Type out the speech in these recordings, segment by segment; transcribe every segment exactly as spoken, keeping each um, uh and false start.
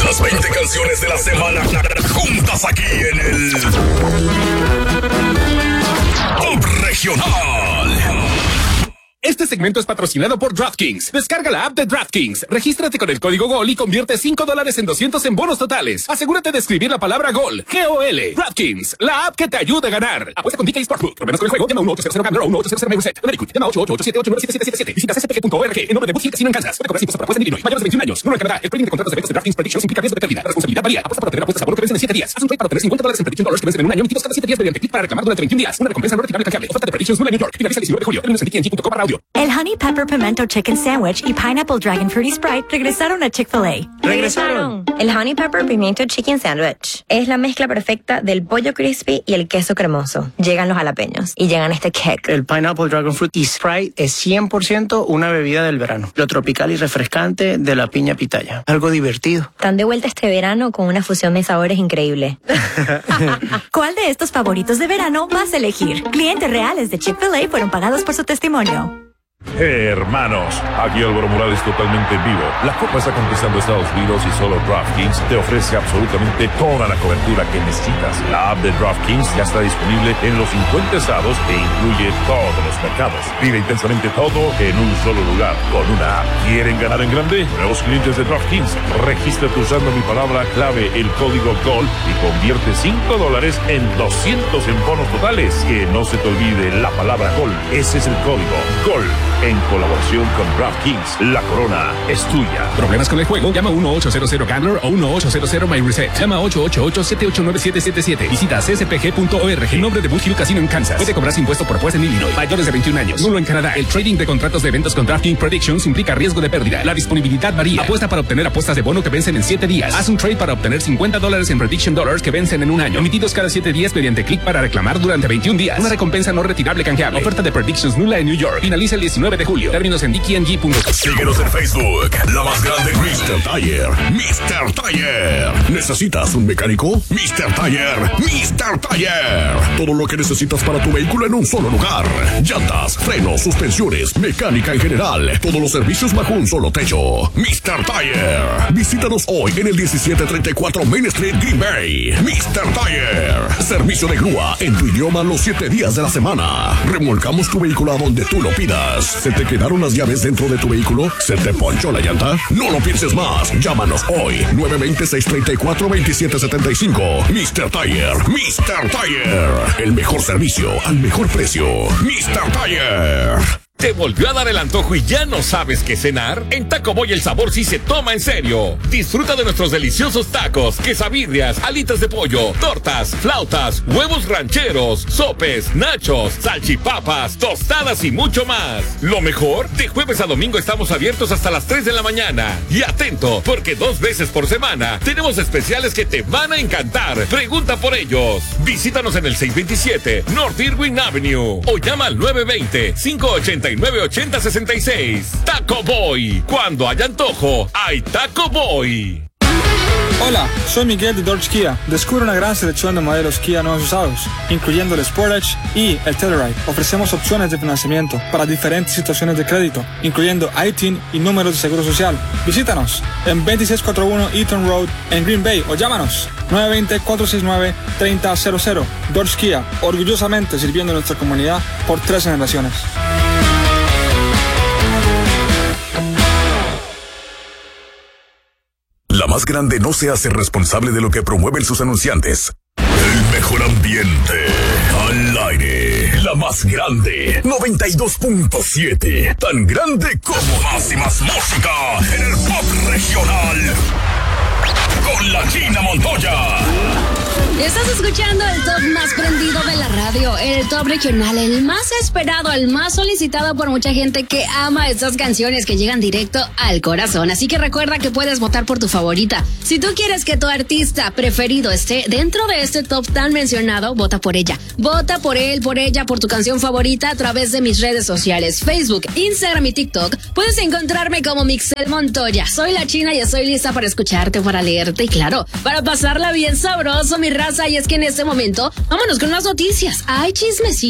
Las veinte canciones de la semana juntas aquí en el Top Regional. Este segmento es patrocinado por DraftKings. Descarga la app de DraftKings, regístrate con el código GOL y convierte cinco dólares en doscientos en bonos totales. Asegúrate de escribir la palabra GOL, G O L. DraftKings, la app que te ayuda a ganar. Apuesta con D K Sportsbook. Problemas con el juego, llama uno ochocientos Gambler o uno ochocientos Mayreset. Americut, llama ocho ocho ocho siete ocho nueve siete siete siete. Visita c s p g punto org en nombre de Boost Hill Casino en Kansas. Puede cobrar impuestos por apuesta en Illinois. Mayores de veintiún años. Uno en Canadá. El trading de contratos de eventos de DraftKings Predictions implica riesgo de pérdida. La responsabilidad varía. Apuesta para obtener apuestas a bono que vencen en siete días. Haz un trade para obtener cincuenta dólares en Prediction Dollars que vencen en un año emitidos cada siete días mediante clic para reclamar durante veintiún días. Una recompensa no retirable canjeable. Oferta de Predictions Nueva New York. Finaliza el diecinueve de julio. Términos en d k n g punto com barra audio. El Honey Pepper Pimento Chicken Sandwich y Pineapple Dragon Fruity Sprite regresaron a Chick-fil-A. ¡Regresaron! El Honey Pepper Pimiento Chicken Sandwich es la mezcla perfecta del pollo crispy y el queso cremoso. Llegan los jalapeños y llegan este kick. El Pineapple Dragon Fruity Sprite es cien por ciento una bebida del verano. Lo tropical y refrescante de la piña pitaya. Algo divertido. Están de vuelta este verano con una fusión de sabores increíble. ¿Cuál de estos favoritos de verano vas a elegir? Clientes reales de Chick-fil-A fueron pagados por su testimonio. Hey, hermanos, aquí Álvaro Morales totalmente en vivo. La Copa está conquistando Estados Unidos y solo DraftKings te ofrece absolutamente toda la cobertura que necesitas. La app de DraftKings ya está disponible en los cincuenta estados e incluye todos los mercados. Vive intensamente todo en un solo lugar con una app. ¿Quieren ganar en grande? Nuevos clientes de DraftKings, regístrate usando mi palabra clave, el código GOL, y convierte cinco dólares en doscientos en bonos totales. Que no se te olvide la palabra GOL. Ese es el código GOL. En colaboración con DraftKings, la corona es tuya. ¿Problemas con el juego? Llama uno ochocientos Gambler o uno ochocientos Mayreset. Llama ocho ocho ocho siete ocho nueve siete siete siete. Visita c s p g punto org en nombre de Boost Hill Casino en Kansas. Puede cobrar impuesto por apuesta en Illinois. Mayores de veintiún años. Nulo en Canadá. El trading de contratos de eventos con DraftKings Predictions implica riesgo de pérdida. La disponibilidad varía. Apuesta para obtener apuestas de bono que vencen en siete días. Haz un trade para obtener cincuenta dólares en Prediction Dollars que vencen en un año. Emitidos cada siete días mediante clic para reclamar durante veintiún días. Una recompensa no retirable canjeable. Oferta de Predictions nula en New York. Finaliza el diecinueve de julio. Términos en d k n g punto com. Síguenos en Facebook, la más grande mister Tire. mister Tire. ¿Necesitas un mecánico? mister Tire. mister Tire. Todo lo que necesitas para tu vehículo en un solo lugar. Llantas, frenos, suspensiones, mecánica en general. Todos los servicios bajo un solo techo. mister Tire. Visítanos hoy en el diecisiete treinta y cuatro Main Street, Green Bay. mister Tire. Servicio de grúa en tu idioma los siete días de la semana. Remolcamos tu vehículo a donde tú lo pidas. ¿Se te quedaron las llaves dentro de tu vehículo? ¿Se te ponchó la llanta? No lo pienses más. Llámanos hoy. nueve dos cero, seis tres cuatro, dos siete siete cinco. mister Tire. mister Tire. El mejor servicio al mejor precio. mister Tire. ¿Te volvió a dar el antojo y ya no sabes qué cenar? En Taco Boy el sabor sí se toma en serio. Disfruta de nuestros deliciosos tacos, quesabirrias, alitas de pollo, tortas, flautas, huevos rancheros, sopes, nachos, salchipapas, tostadas y mucho más. Lo mejor, de jueves a domingo estamos abiertos hasta las tres de la mañana. Y atento, porque dos veces por semana tenemos especiales que te van a encantar. Pregunta por ellos. Visítanos en el seiscientos veintisiete North Irwin Avenue o llama al nueve dos cero, cinco ocho nueve ocho cero seis seis. Taco Boy. Cuando hay antojo, hay Taco Boy. Hola, soy Miguel de Dodge Kia. Descubre una gran selección de modelos Kia nuevos usados, incluyendo el Sportage y el Telluride. Ofrecemos opciones de financiamiento para diferentes situaciones de crédito, incluyendo I T I N y números de seguro social. Visítanos en veintiséis cuarenta y uno Eaton Road en Green Bay o llámanos nueve dos cero, cuatro seis nueve, tres cero cero cero. Dodge Kia, orgullosamente sirviendo a nuestra comunidad por tres generaciones. La más grande no se hace responsable de lo que promueven sus anunciantes. El mejor ambiente al aire. La más grande, noventa y dos punto siete. Tan grande como más y más música en el pop regional. Con la China Montoya. Estás escuchando el top más prendido de la radio, el top regional, el más esperado, el más solicitado por mucha gente que ama estas canciones que llegan directo al corazón. Así que recuerda que puedes votar por tu favorita. Si tú quieres que tu artista preferido esté dentro de este top tan mencionado, vota por ella. Vota por él, por ella, por tu canción favorita a través de mis redes sociales, Facebook, Instagram y TikTok. Puedes encontrarme como Mixel Montoya. Soy la China y estoy lista para escucharte, para leerte y claro, para pasarla bien sabroso, mi raza. Y es que en este momento, vámonos con unas noticias. Hay chismecito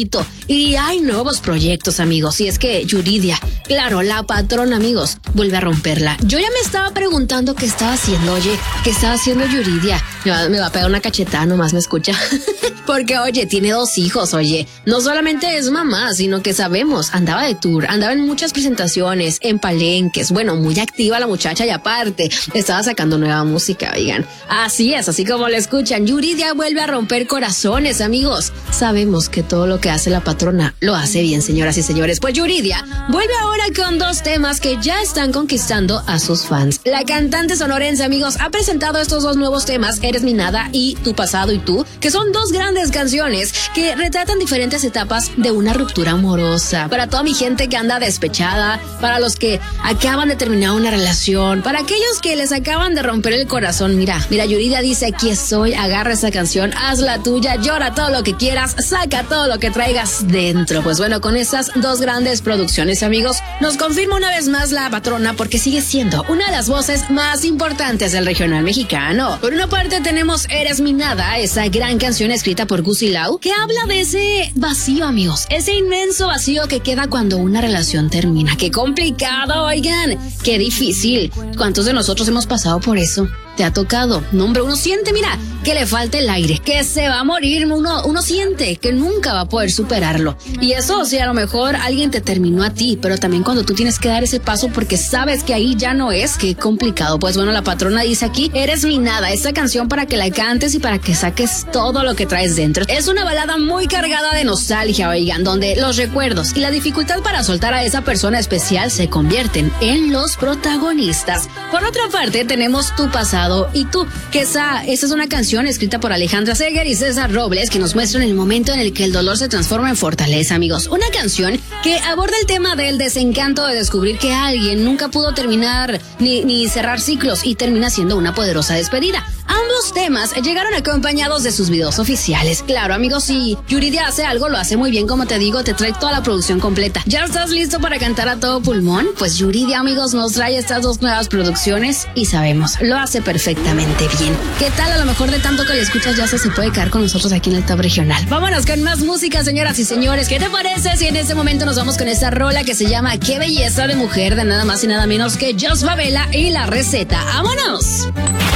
Y hay nuevos proyectos, amigos. Y es que Yuridia, claro, la patrona, amigos, vuelve a romperla. Yo ya me estaba preguntando qué estaba haciendo, oye, qué estaba haciendo Yuridia. Me va, me va a pegar una cachetada, nomás me escucha. Porque, oye, tiene dos hijos, oye. No solamente es mamá, sino que sabemos, andaba de tour, andaba en muchas presentaciones, en palenques. Bueno, muy activa la muchacha y aparte, estaba sacando nueva música, oigan. Así es, así como lo escuchan, Yuridia vuelve a romper corazones, amigos. Sabemos que todo lo que hace la patrona lo hace bien, señoras y señores. Pues Yuridia vuelve ahora con dos temas que ya están conquistando a sus fans. La cantante sonorense, amigos, ha presentado estos dos nuevos temas, Eres mi nada y Tu pasado y tú, que son dos grandes canciones que retratan diferentes etapas de una ruptura amorosa. Para toda mi gente que anda despechada, para los que acaban de terminar una relación, para aquellos que les acaban de romper el corazón, mira, mira, Yuridia dice, aquí estoy, agarra esa canción, haz la tuya, llora todo lo que quieras, saca todo lo que traigas dentro. Pues bueno, con estas dos grandes producciones, amigos, nos confirma una vez más la patrona porque sigue siendo una de las voces más importantes del regional mexicano. Por una parte tenemos Eres mi nada, esa gran canción escrita por Gus y Lau, que habla de ese vacío, amigos, ese inmenso vacío que queda cuando una relación termina. Qué complicado, oigan, qué difícil. ¿Cuántos de nosotros hemos pasado por eso? ¿Te ha tocado? No, hombre, uno siente, mira, que le falta el aire, que se va a morir, uno, uno siente que nunca va a poder superarlo. Y eso, o sea, a lo mejor alguien te terminó a ti, pero también cuando tú tienes que dar ese paso porque sabes que ahí ya no es, qué complicado. Pues bueno, la patrona dice aquí, Eres mi nada, esta canción para que la cantes y para que saques todo lo que traes dentro. Es una balada muy cargada de nostalgia, oigan, donde los recuerdos y la dificultad para soltar a esa persona especial se convierten en los protagonistas. Por otra parte, tenemos Tu pasado y tú, que esa, esa es una canción escrita por Alejandra Seger y César Robles que nos muestran el momento en el que el dolor se transforma en fortaleza, amigos. Una canción que aborda el tema del desencanto de descubrir que alguien nunca pudo terminar ni, ni cerrar ciclos y termina siendo una poderosa despedida. Ambos temas llegaron acompañados de sus videos oficiales. Claro, amigos, si Yuridia hace algo, lo hace muy bien, como te digo, te trae toda la producción completa. ¿Ya estás listo para cantar a todo pulmón? Pues Yuridia, amigos, nos trae estas dos nuevas producciones y sabemos, lo hace perfectamente bien. ¿Qué tal? A lo mejor de tanto que le escuchas ya se, se puede quedar con nosotros aquí en el Top Regional. Vámonos con más música, señoras y señores. ¿Qué te parece si en este momento nos vamos con esta rola que se llama Qué belleza de mujer, de nada más y nada menos que Jos Favela y La Receta? ¡Vámonos!